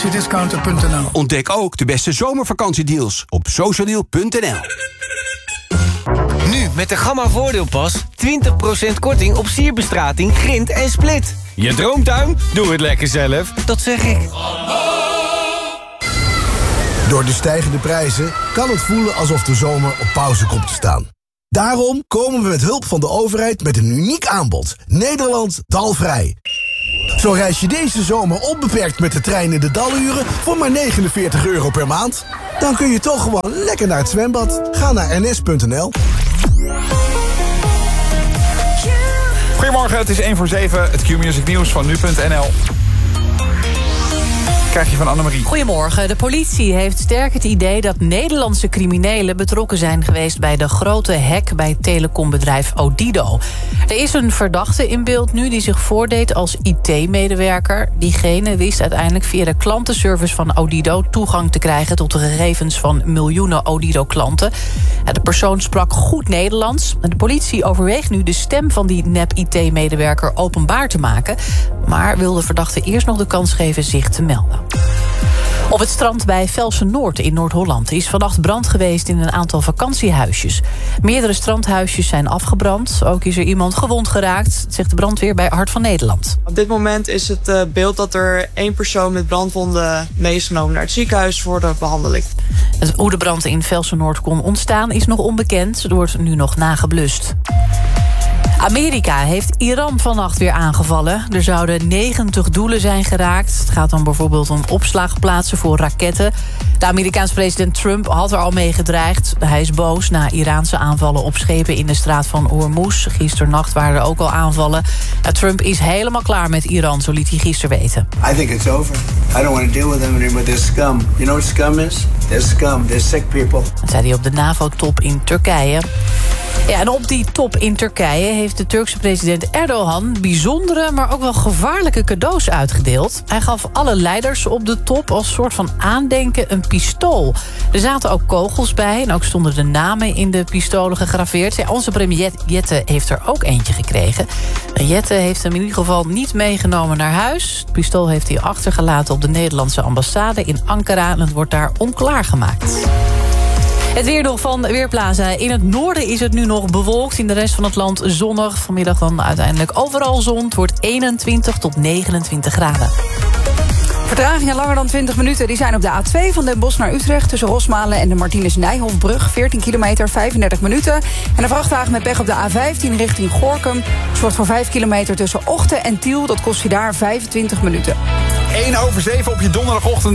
Vakantiediscounter.nl. Ontdek ook de beste zomervakantiedeals op socialdeal.nl. Nu met de Gamma Voordeelpas 20% korting op sierbestrating, grind en split. Je droomtuin? Doe het lekker zelf. Dat zeg ik. Door de stijgende prijzen kan het voelen alsof de zomer op pauze komt te staan. Daarom komen we met hulp van de overheid met een uniek aanbod. Nederland dalvrij. Zo reis je deze zomer onbeperkt met de trein in de daluren voor maar €49 per maand. Dan kun je toch gewoon lekker naar het zwembad. Ga naar ns.nl. Goedemorgen, het is 1:07. Het Q-Music nieuws van nu.nl. Krijg je van Annemarie. Goedemorgen. De politie heeft sterk het idee dat Nederlandse criminelen betrokken zijn geweest bij de grote hack bij telecombedrijf Odido. Er is een verdachte in beeld nu die zich voordeed als IT-medewerker. Diegene wist uiteindelijk via de klantenservice van Odido toegang te krijgen tot de gegevens van miljoenen Odido-klanten. De persoon sprak goed Nederlands. De politie overweegt nu de stem van die nep-IT-medewerker openbaar te maken, maar wil de verdachte eerst nog de kans geven zich te melden. Op het strand bij Velsen-Noord in Noord-Holland is vannacht brand geweest in een aantal vakantiehuisjes. Meerdere strandhuisjes zijn afgebrand. Ook is er iemand gewond geraakt, zegt de brandweer bij Hart van Nederland. Op dit moment is het beeld dat er 1 persoon met brandwonden mee is genomen naar het ziekenhuis voor de behandeling. Hoe de brand in Velsen-Noord kon ontstaan is nog onbekend. Er wordt nu nog nageblust. Amerika heeft Iran vannacht weer aangevallen. Er zouden 90 doelen zijn geraakt. Het gaat dan bijvoorbeeld om opslagplaatsen voor raketten. De Amerikaanse president Trump had er al mee gedreigd. Hij is boos na Iraanse aanvallen op schepen in de straat van Hormuz. Gisternacht waren er ook al aanvallen. Trump is helemaal klaar met Iran, zo liet hij gisteren weten. I think it's over. I don't want to deal with them anymore. They're scum. You know what scum is? They're scum. They're sick people. Dat zei hij op de NAVO-top in Turkije. Ja, en op die top in Turkije heeft de Turkse president Erdogan bijzondere, maar ook wel gevaarlijke cadeaus uitgedeeld. Hij gaf alle leiders op de top als soort van aandenken een pistool. Er zaten ook kogels bij en ook stonden de namen in de pistolen gegraveerd. Ja, onze premier Jette heeft er ook eentje gekregen. Jette heeft hem in ieder geval niet meegenomen naar huis. Het pistool heeft hij achtergelaten op de Nederlandse ambassade in Ankara en het wordt daar onklaargemaakt. Het weer nog van Weerplaza. In het noorden is het nu nog bewolkt. In de rest van het land zonnig. Vanmiddag dan uiteindelijk overal zon. Het wordt 21 tot 29 graden. Vertragingen langer dan 20 minuten. Die zijn op de A2 van Den Bosch naar Utrecht tussen Rosmalen en de Martinus-Nijhoffbrug. 14 kilometer, 35 minuten. En een vrachtwagen met pech op de A15 richting Gorinchem. Zorgt voor 5 kilometer tussen Ochten en Tiel. Dat kost je daar 25 minuten. 1:07 op je donderdagochtend.